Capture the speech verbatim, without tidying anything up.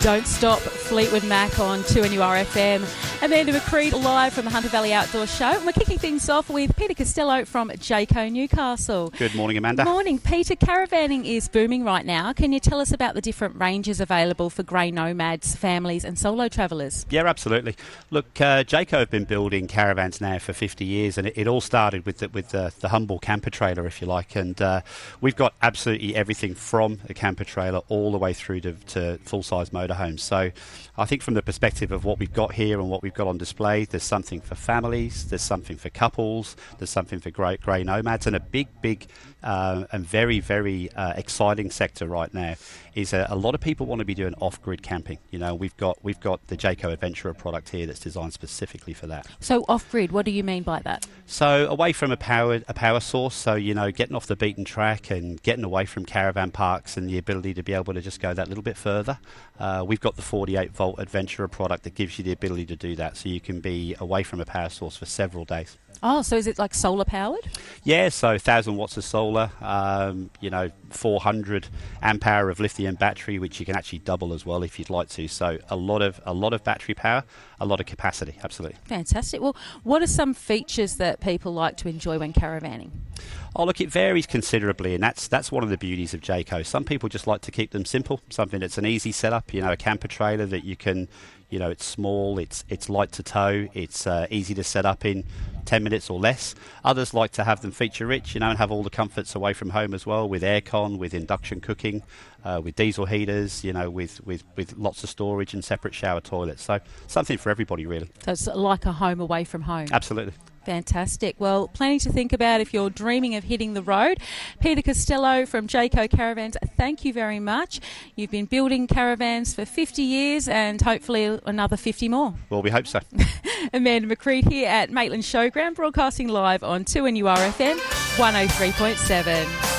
Don't Stop, Fleetwood Mac on two N U R F M. Amanda McCreed live from the Hunter Valley Outdoor Show. And we're kicking things off with Peter Costello from Jayco Newcastle. Good morning, Amanda. Morning, Peter. Caravanning is booming right now. Can you tell us about the different ranges available for grey nomads, families and solo travellers? Yeah, absolutely. Look, uh, Jayco have been building caravans now for fifty years, and it, it all started with the, with the, the humble camper trailer, if you like. And uh, we've got absolutely everything from a camper trailer all the way through to, to full-size motorhomes. So I think from the perspective of what we've got here and what we've got on display, there's something for families, there's something for couples, there's something for grey, grey nomads, and a big, big uh, and very, very uh, exciting sector right now is a, a lot of people want to be doing off-grid camping. You know, we've got we've got the Jayco Adventurer product here that's designed specifically for that. So off-grid, what do you mean by that? So away from a power a power source, so you know, getting off the beaten track and getting away from caravan parks and the ability to be able to just go that little bit further. Uh, we've got the forty-eight volt Adventurer product that gives you the ability to do that, so you can be away from a power source for several days. Oh, so is it like solar powered? Yeah, so one thousand watts of solar, um, you know, four hundred amp hour of lithium battery, which you can actually double as well if you'd like to. So a lot of a lot of battery power, a lot of capacity, absolutely. Fantastic. Well, what are some features that people like to enjoy when caravanning? Oh, look, it varies considerably, and that's that's one of the beauties of Jayco. Some people just like to keep them simple, something that's an easy setup, you know, a camper trailer that you can, you know, it's small, it's it's light to tow, it's uh, easy to set up in ten minutes or less. Others like to have them feature rich, you know, and have all the comforts away from home as well, with aircon, with induction cooking, uh, with diesel heaters, you know, with, with, with lots of storage and separate shower toilets. So something for everybody, really. So it's like a home away from home. Absolutely. Fantastic. Well, plenty to think about if you're dreaming of hitting the road. Peter Costello from Jayco Caravans, thank you very much. You've been building caravans for fifty years and hopefully another fifty more. Well, we hope so. Amanda McCreed here at Maitland Showground, broadcasting live on two N U R F M one oh three point seven.